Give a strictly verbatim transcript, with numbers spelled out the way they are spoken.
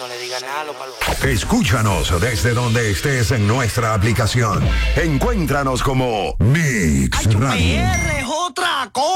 No le digan nada a los palos. Escúchanos desde donde estés en nuestra aplicación. Encuéntranos como Mix P Radio. R es otra cosa.